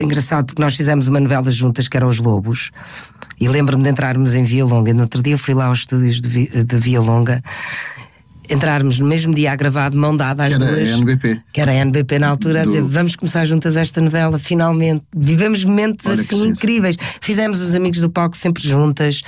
engraçado porque nós fizemos uma novela juntas que era Os Lobos, e lembro-me de entrarmos em Via Longa. No outro dia fui lá aos estúdios de Via Longa, entrarmos no mesmo dia a gravar de mão dada às duas. Que era a NBP na altura, a dizer, vamos começar juntas esta novela, finalmente. Vivemos momentos assim incríveis. Fizemos Os Amigos do Palco sempre juntas.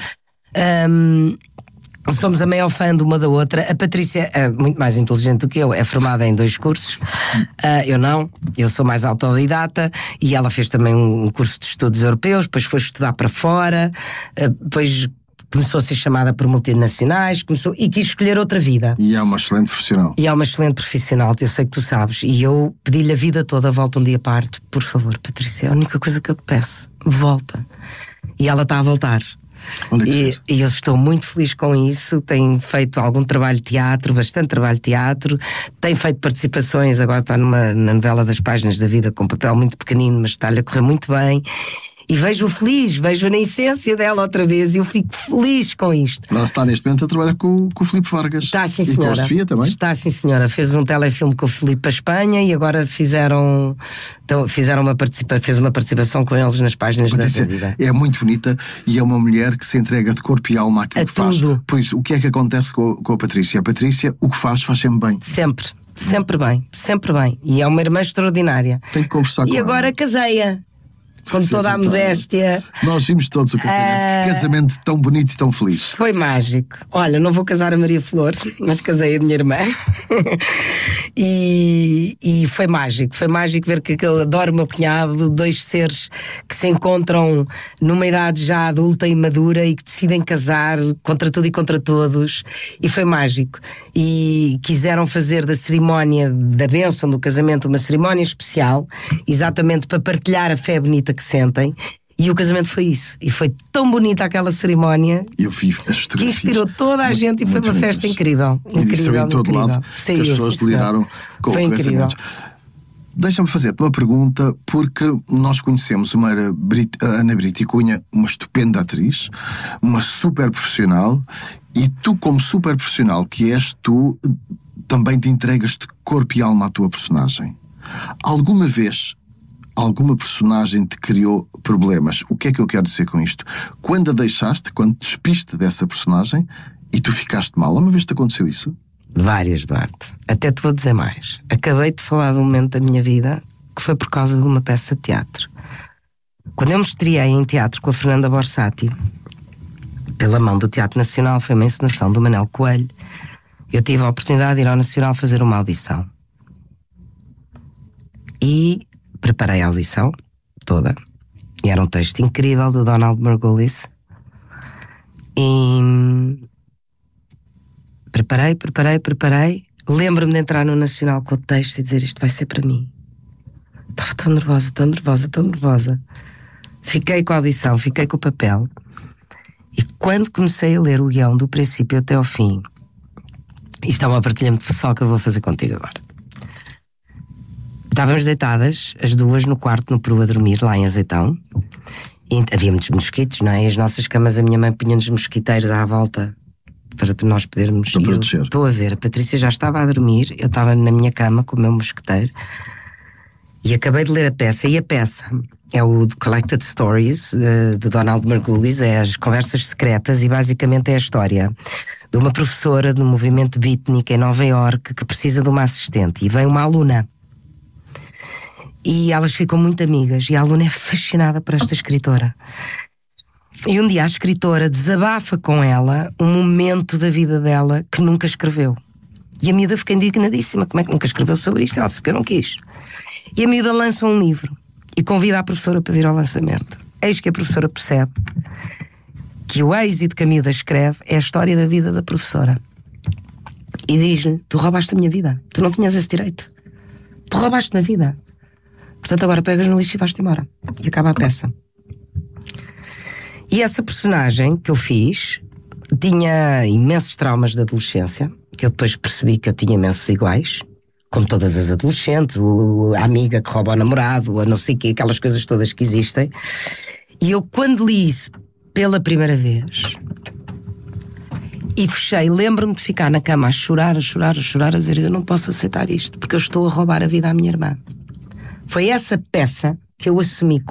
Somos a maior fã de uma da outra. A Patrícia é muito mais inteligente do que eu, é formada em 2 cursos. Eu não, eu sou mais autodidata. E ela fez também um curso de estudos europeus, depois foi estudar para fora, depois começou a ser chamada por multinacionais, e quis escolher outra vida. E é uma excelente profissional. Eu sei que tu sabes. E eu pedi-lhe a vida toda, volta um dia para a arte. Por favor, Patrícia, é a única coisa que eu te peço, volta. E ela está a voltar. E eu estou muito feliz com isso. Tem feito algum trabalho de teatro, bastante trabalho de teatro, tem feito participações, agora está na novela das Páginas da Vida, com um papel muito pequenino, mas está-lhe a correr muito bem. E vejo-o feliz, vejo na essência dela outra vez, e eu fico feliz com isto. Ela está neste momento a trabalhar com o Filipe Vargas. Está, sim, senhora. E com a Sofia também. Está, sim, senhora. Fez um telefilme com o Filipe para a Espanha, e agora fez uma participação com eles nas Páginas da Vida. É muito bonita e é uma mulher que se entrega de corpo e alma àquilo que faz. Por isso, o que é que acontece com a Patrícia? A Patrícia, o que faz sempre bem. Sempre bem. E é uma irmã extraordinária. Tem que conversar com ela. E agora casei-a. Com toda a modéstia. Nós vimos todos o casamento. Que casamento tão bonito e tão feliz. Foi mágico. Olha, não vou casar a Maria Flor, mas casei a minha irmã. E foi mágico. Foi mágico ver que adoro o meu cunhado, 2 seres que se encontram numa idade já adulta e madura e que decidem casar contra tudo e contra todos. E foi mágico. E quiseram fazer da cerimónia da bênção do casamento uma cerimónia especial, exatamente para partilhar a fé bonita que sentem, e o casamento foi isso. E foi tão bonita aquela cerimónia. Eu vi as fotografias, que inspirou toda a gente, e foi uma festa incrível. Incrível, em todo lado, que as pessoas deliraram com o casamento. Deixa-me fazer-te uma pergunta, porque nós conhecemos uma Ana Brito e Cunha, uma estupenda atriz, uma super profissional, e tu, como super profissional que és, tu também te entregas de corpo e alma à tua personagem. Alguma vez alguma personagem te criou problemas? O que é que eu quero dizer com isto? Quando a deixaste, quando te despiste dessa personagem e tu ficaste mal, uma vez te aconteceu isso? Várias, Duarte. Até te vou dizer mais. Acabei de falar de um momento da minha vida que foi por causa de uma peça de teatro. Quando eu me estreiei em teatro com a Fernanda Borsati, pela mão do Teatro Nacional, foi uma encenação do Manel Coelho, eu tive a oportunidade de ir ao Nacional fazer uma audição. E preparei a audição toda. E era um texto incrível do Donald Margulis. E preparei. Lembro-me de entrar no Nacional com o texto e dizer, isto vai ser para mim. Estava tão nervosa. Fiquei com a audição, fiquei com o papel. E quando comecei a ler o guião do princípio até ao fim, isto é uma partilha muito pessoal que eu vou fazer contigo agora. Estávamos deitadas, as duas, no quarto, no Peru, a dormir, lá em Azeitão. E havia muitos mosquitos, não é? E as nossas camas, a minha mãe punha-nos mosquiteiros à volta para nós podermos... Estou a ver, a Patrícia já estava a dormir, eu estava na minha cama com o meu mosquiteiro. E acabei de ler a peça, e a peça é o Collected Stories, de Donald Margulis, é as conversas secretas, e basicamente é a história de uma professora do movimento beatnik em Nova Iorque que precisa de uma assistente, e vem uma aluna. E elas ficam muito amigas, e a aluna é fascinada por esta escritora. E um dia a escritora desabafa com ela um momento da vida dela que nunca escreveu. E a miúda fica indignadíssima, como é que nunca escreveu sobre isto? Ela disse, porque eu não quis. E a miúda lança um livro e convida a professora para vir ao lançamento. Eis que a professora percebe que o êxito que a miúda escreve é a história da vida da professora. E diz-lhe, tu roubaste a minha vida, tu não tinhas esse direito, tu roubaste-me a vida, portanto agora pegas no lixo e vais-te embora. E acaba a peça. E essa personagem que eu fiz tinha imensos traumas de adolescência, que eu depois percebi que eu tinha imensos iguais, como todas as adolescentes, a amiga que rouba o namorado, a não sei o quê, aquelas coisas todas que existem. E eu, quando li isso pela primeira vez e fechei, lembro-me de ficar na cama a chorar, a dizer, eu não posso aceitar isto, porque eu estou a roubar a vida à minha irmã. Foi essa peça que eu assumi